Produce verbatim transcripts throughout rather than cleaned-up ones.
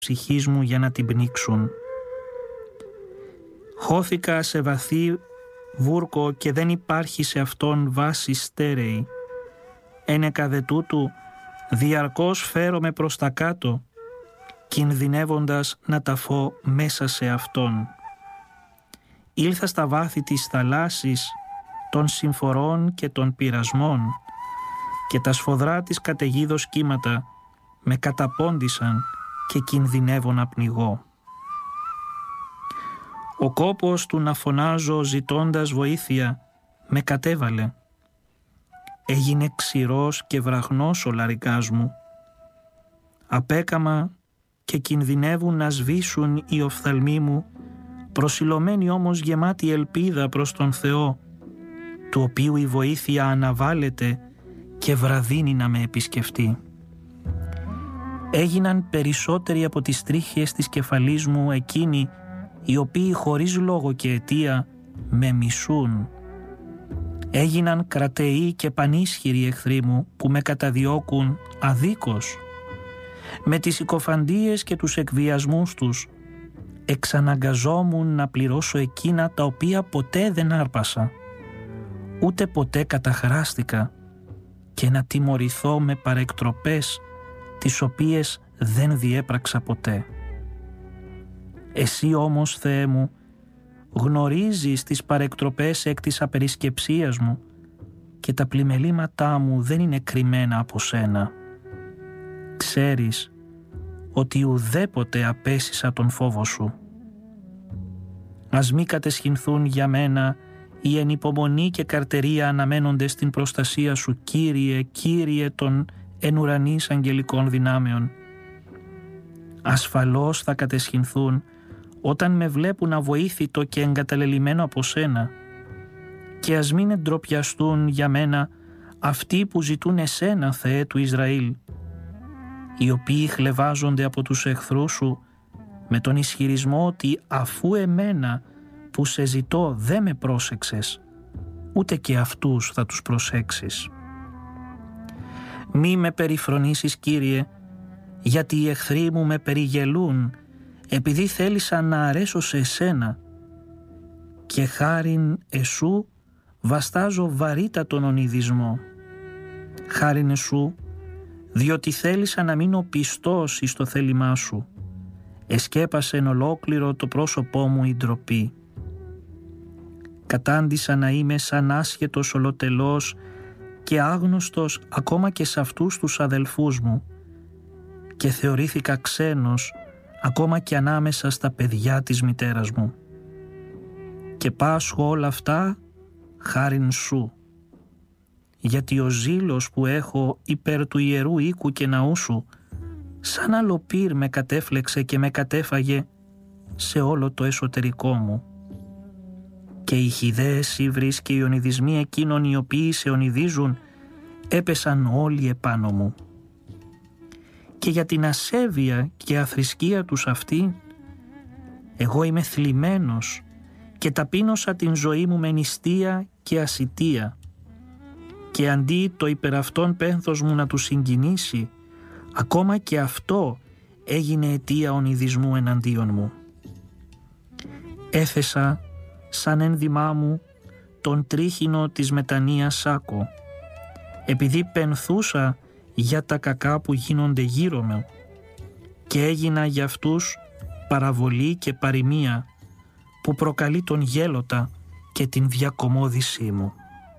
ψυχής μου για να την πνίξουν. Χώθηκα σε βαθύ βούρκο και δεν υπάρχει σε αυτόν βάση στέρεη. Ένεκα δε τούτου διαρκώς φέρομαι προς τα κάτω, κινδυνεύοντας να ταφώ μέσα σε αυτόν. Ήλθα στα βάθη της θαλάσσης, των συμφορών και των πειρασμών, και τα σφοδρά της καταιγίδος κύματα με καταπώντησαν και κινδυνεύω να πνιγώ. Ο κόπος του να φωνάζω ζητώντας βοήθεια με κατέβαλε. Έγινε ξηρός και βραχνός ο λαρικάς μου. Απέκαμα και κινδυνεύουν να σβήσουν οι οφθαλμοί μου, προσιλωμένοι όμως γεμάτη ελπίδα προς τον Θεό, του οποίου η βοήθεια αναβάλλεται και βραδύνει να με επισκεφτεί. Έγιναν περισσότεροι από τις τρίχες της κεφαλής μου εκείνοι οι οποίοι χωρίς λόγο και αιτία με μισούν. Έγιναν κρατεοί και πανίσχυροι εχθροί μου που με καταδιώκουν αδίκως. Με τις συκοφαντίες και τους εκβιασμούς τους εξαναγκαζόμουν να πληρώσω εκείνα τα οποία ποτέ δεν άρπασα, ούτε ποτέ καταχράστηκα, και να τιμωρηθώ με παρεκτροπές τις οποίες δεν διέπραξα ποτέ. Εσύ όμως, Θεέ μου, γνωρίζεις τις παρεκτροπές εκ της απερισκεψίας μου και τα πλημελήματά μου δεν είναι κρυμμένα από σένα. Ξέρεις ότι ουδέποτε απέσισα τον φόβο σου. Ας μη κατεσχυνθούν για μένα οι εν υπομονή και καρτερία αναμένοντες την προστασία σου, Κύριε, Κύριε των εν ουρανής αγγελικών δυνάμεων. Ασφαλώς θα κατεσχυνθούν όταν με βλέπουν αβοήθητο και εγκαταλελειμμένο από σένα, και ας μην εντροπιαστούν για μένα αυτοί που ζητούν εσένα, Θεέ του Ισραήλ, οι οποίοι χλευάζονται από τους εχθρούς σου με τον ισχυρισμό ότι αφού εμένα που σε ζητώ δεν με πρόσεξες, ούτε και αυτούς θα τους προσέξεις. Μη με περιφρονήσεις, Κύριε, γιατί οι εχθροί μου με περιγελούν επειδή θέλησα να αρέσω σε εσένα, και χάριν εσού βαστάζω βαρύτατον ονειδισμό. Χάριν εσού, διότι θέλησα να μείνω πιστός εις το θέλημά σου, εσκέπασε εν ολόκληρο το πρόσωπό μου η ντροπή. Κατάντησα να είμαι σαν άσχετος ολοτελώς και άγνωστος ακόμα και σε αυτούς τους αδελφούς μου, και θεωρήθηκα ξένος ακόμα και ανάμεσα στα παιδιά της μητέρας μου. Και πάσχω όλα αυτά χάριν σου, γιατί ο ζήλος που έχω υπέρ του ιερού οίκου και ναού σου σαν αλοπύρ με κατέφλεξε και με κατέφαγε σε όλο το εσωτερικό μου. Και οι χυδαίες ύβρις και οι ονειδισμοί εκείνων οι οποίοι σε ονειδίζουν έπεσαν όλοι επάνω μου. Και για την ασέβεια και αθρησκεία τους αυτή, εγώ είμαι θλιμμένος και ταπείνωσα την ζωή μου με νηστεία και ασιτεία, και αντί το υπεραυτόν πένθος μου να του συγκινήσει, ακόμα και αυτό έγινε αιτία ονειδισμού εναντίον μου. Έθεσα σαν ένδυμά μου τον τρίχινο της μετανοίας σάκο, επειδή πενθούσα για τα κακά που γίνονται γύρω μου, και έγινα για αυτούς παραβολή και παροιμία που προκαλεί τον γέλοτα και την διακομόδησή μου.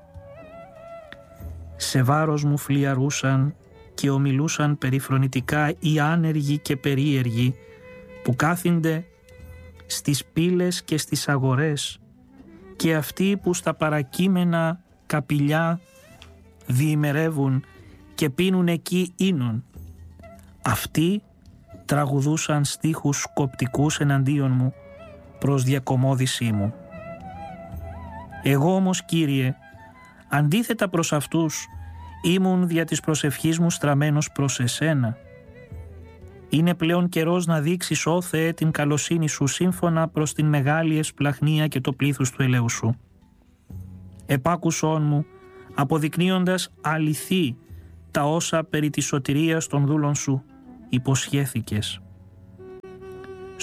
Σε βάρος μου φλιαρούσαν και ομιλούσαν περιφρονητικά οι άνεργοι και περίεργοι που κάθινται στις πύλες και στις αγορές, και αυτοί που στα παρακείμενα καπηλιά διημερεύουν και πίνουν εκεί ίνων. Αυτοί τραγουδούσαν στίχους σκοπτικούς εναντίον μου προς διακομόδησή μου. Εγώ όμως, Κύριε, αντίθετα προς αυτούς, ήμουν δια της προσευχής μου στραμμένος προς εσένα. Είναι πλέον καιρός να δείξεις, ó Θεέ, την καλοσύνη σου σύμφωνα προς την μεγάλη εσπλαχνία και το πλήθος του ελέου σου. Επάκουσόν μου, αποδεικνύοντας αληθή τα όσα περί της σωτηρίας των δούλων σου υποσχέθηκες.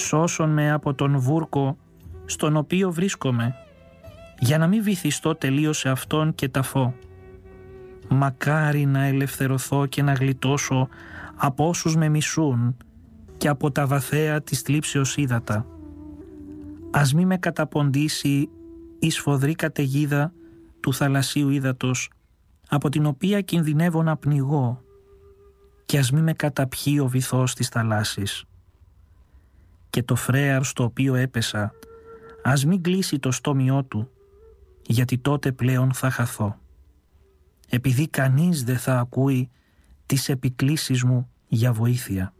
Σώσον με από τον βούρκο στον οποίο βρίσκομαι, για να μην βυθιστώ τελείως σε αυτόν και ταφώ. Μακάρι να ελευθερωθώ και να γλιτώσω από όσους με μισούν και από τα βαθαία της θλίψεως ύδατα. Ας μη με καταποντήσει η σφοδρή καταιγίδα του θαλασσίου ύδατος, από την οποία κινδυνεύω να πνιγώ, και ας μη με καταπιεί ο βυθός της θαλάσσης. Και το φρέαρ στο οποίο έπεσα, ας μην κλείσει το στόμιό του, γιατί τότε πλέον θα χαθώ. Επειδή κανείς δεν θα ακούει τις επικλήσεις μου για βοήθεια.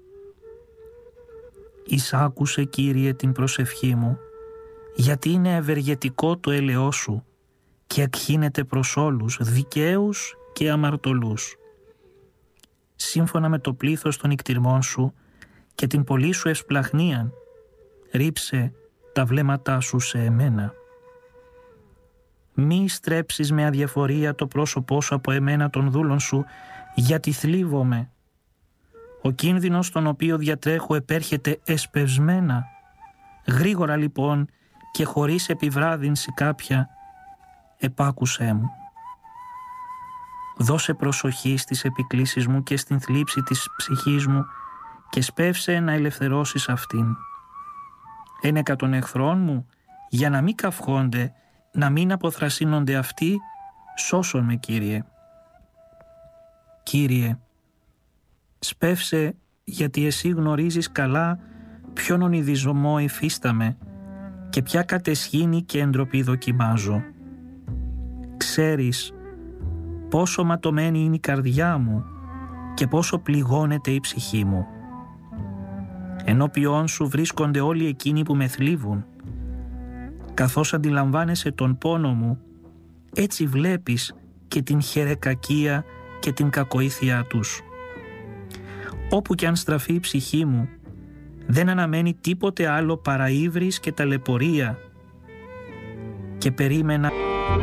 Εισάκουσε, Κύριε, την προσευχή μου, γιατί είναι ευεργετικό το έλεος σου και εκχύνεται προς όλους, δικαίους και αμαρτωλούς. Σύμφωνα με το πλήθος των ικτυρμών σου και την πολλή σου ευσπλαχνίαν, ρίψε τα βλέμματά σου σε εμένα. Μη στρέψεις με αδιαφορία το πρόσωπό σου από εμένα των δούλων σου, γιατί θλίβομαι. Ο κίνδυνος στον οποίο διατρέχω επέρχεται εσπευσμένα. Γρήγορα λοιπόν και χωρίς επιβράδυνση κάποια, επάκουσέ μου. Δώσε προσοχή στις επικλήσεις μου και στην θλίψη της ψυχής μου και σπεύσε να ελευθερώσεις αυτήν. Ένεκα των εχθρών μου, για να μην καυχόνται, να μην αποθρασύνονται αυτοί, σώσον με, Κύριε. Κύριε, σπεύσε, γιατί εσύ γνωρίζεις καλά ποιον ονειδισμό υφίσταμαι και ποια κατεσχήνη και εντροπή δοκιμάζω. Ξέρεις πόσο ματωμένη είναι η καρδιά μου και πόσο πληγώνεται η ψυχή μου. Ενώπιόν σου βρίσκονται όλοι εκείνοι που με θλίβουν. Καθώς αντιλαμβάνεσαι τον πόνο μου, έτσι βλέπεις και την χερεκακία και την κακοήθεια τους. Όπου κι αν στραφεί η ψυχή μου, δεν αναμένει τίποτε άλλο παρά ύβρις και ταλαιπωρία, και περίμενα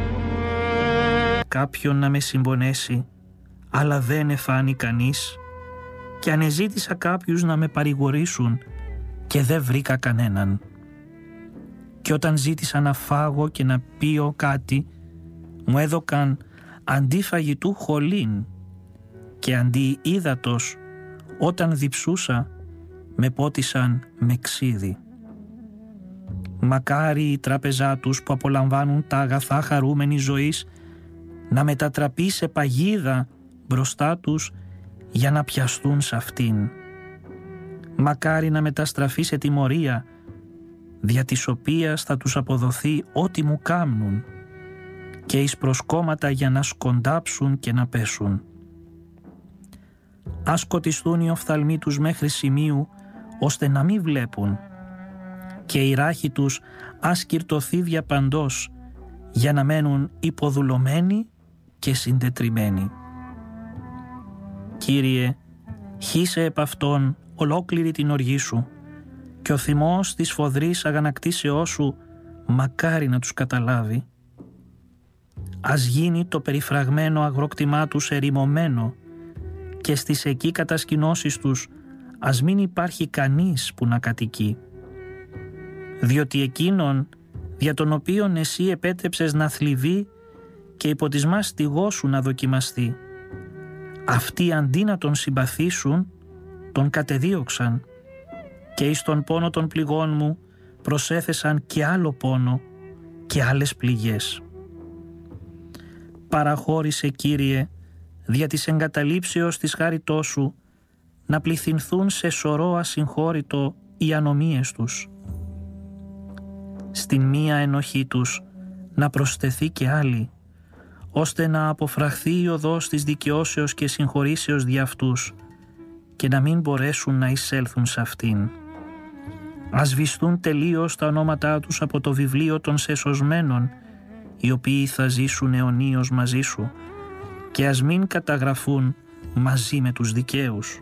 κάποιον να με συμπονέσει, αλλά δεν εφάνει κανείς, και ανεζήτησα κάποιους να με παρηγορήσουν και δεν βρήκα κανέναν. Και όταν ζήτησα να φάγω και να πίω κάτι, μου έδωκαν αντί φαγητού χολήν, και αντί ύδατος, όταν διψούσα, με πότισαν με ξύδι. Μακάρι η τράπεζά τους που απολαμβάνουν τα αγαθά χαρούμενης ζωής να μετατραπεί σε παγίδα μπροστά τους για να πιαστούν σε αυτήν. Μακάρι να μεταστραφεί σε τιμωρία, δια της οποίας θα τους αποδοθεί ό,τι μου κάμνουν, και εις προσκόμματα για να σκοντάψουν και να πέσουν. Ας σκοτιστούν οι οφθαλμοί τους μέχρι σημείου, ώστε να μην βλέπουν, και η ράχη τους ας κυρτωθεί διαπαντός, για να μένουν υποδουλωμένοι και συντετριμμένοι. Κύριε, χύσε επ' αυτόν ολόκληρη την οργή σου, και ο θυμός της φοδρής αγανακτήσεώς σου μακάρι να τους καταλάβει. Ας γίνει το περιφραγμένο αγρόκτημά τους ερημωμένο, και στις εκεί κατασκηνώσεις τους ας μην υπάρχει κανείς που να κατοικεί. Διότι εκείνον δια τον οποίον εσύ επέτρεψες να θλιβεί και υπό της μάστιγός σου να δοκιμαστεί, αυτοί αντί να τον συμπαθήσουν, τον κατεδίωξαν, και εις τον πόνο των πληγών μου προσέθεσαν και άλλο πόνο και άλλες πληγές. Παραχώρησε, Κύριε, δια της εγκαταλείψεως της χάριτός σου, να πληθυνθούν σε σωρό ασυγχώρητο οι ανομίες τους. Στην μία ενοχή τους να προσθεθεί και άλλη, ώστε να αποφραχθεί η οδός της δικαιώσεως και συγχωρήσεως δι' αυτούς, και να μην μπορέσουν να εισέλθουν σε αυτήν. Ας βυστούν τελείως τα ονόματά τους από το βιβλίο των σεσωσμένων, οι οποίοι θα ζήσουν αιωνίως μαζί σου, και ας μην καταγραφούν μαζί με τους δικαίους.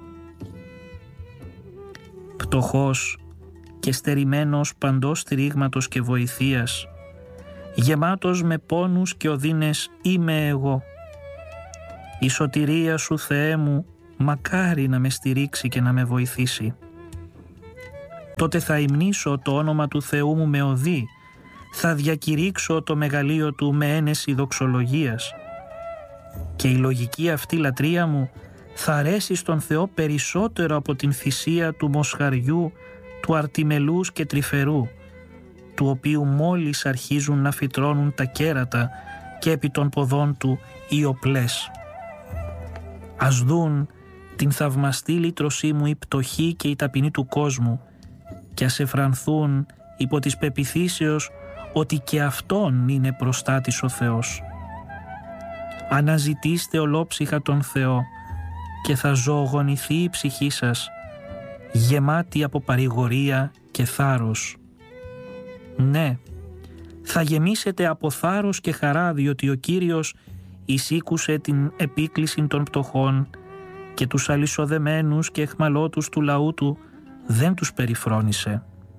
Πτωχός και στερημένος παντός στηρίγματος και βοηθείας, γεμάτος με πόνους και οδύνες είμαι εγώ. Η σωτηρία σου, Θεέ μου, μακάρι να με στηρίξει και να με βοηθήσει. τότε θα υμνήσω το όνομα του Θεού μου με οδύ, θα διακηρύξω το μεγαλείο του με ένεση δοξολογίας. Και η λογική αυτή λατρεία μου θα αρέσει στον Θεό περισσότερο από την θυσία του μοσχαριού, του αρτιμελούς και τρυφερού, του οποίου μόλις αρχίζουν να φυτρώνουν τα κέρατα και επί των ποδών του οι οπλές. Ας δουν την θαυμαστή λύτρωσή μου οι πτωχοί και οι ταπεινοί του κόσμου και ας εφρανθούν υπό της πεποιθήσεως ότι και αυτόν είναι προστάτης ο Θεός. Αναζητήστε ολόψυχα τον Θεό και θα ζωογονηθεί η ψυχή σας, γεμάτη από παρηγορία και θάρρος. Ναι, θα γεμίσετε από θάρρος και χαρά, διότι ο Κύριος εισήκουσε την επίκληση των πτωχών και τους αλυσοδεμένους και εχμαλώτους του λαού του δεν τους περιφρόνησε.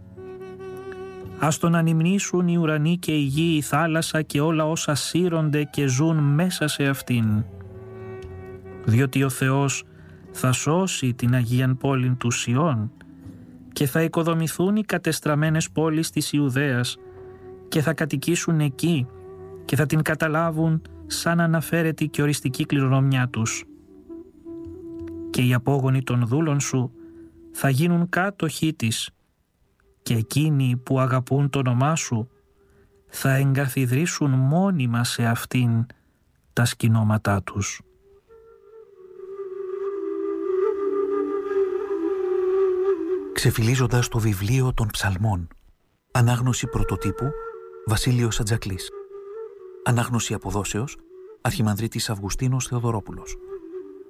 Ας τον ανυμνήσουν οι ουρανοί και η γη, η θάλασσα και όλα όσα σύρονται και ζουν μέσα σε αυτήν. Διότι ο Θεός θα σώσει την Αγίαν πόλην του Σιών και θα οικοδομηθούν οι κατεστραμμένες πόλεις της Ιουδαίας και θα κατοικήσουν εκεί και θα την καταλάβουν σαν αναφέρετη και οριστική κληρονομιά τους. Και οι απόγονοι των δούλων σου θα γίνουν κάτοχοί της και εκείνοι που αγαπούν το όνομά σου θα εγκαθιδρύσουν μόνιμα σε αυτήν τα σκηνώματά τους. Ξεφυλίζοντας το βιβλίο των Ψαλμών. Ανάγνωση πρωτοτύπου Βασίλειος Ατζακλής. Ανάγνωση αποδόσεως Αρχιμανδρίτης Αυγουστίνος Θεοδωρόπουλος.